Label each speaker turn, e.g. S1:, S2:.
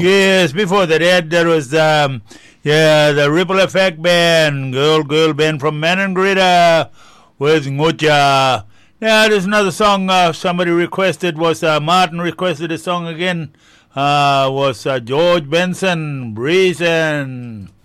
S1: Yes, before that there was the Ripple Effect Band, girl band from Manangrita with Ngocha. Yeah, there's another song somebody requested, was Martin requested a song again, was George Benson, Breezin'.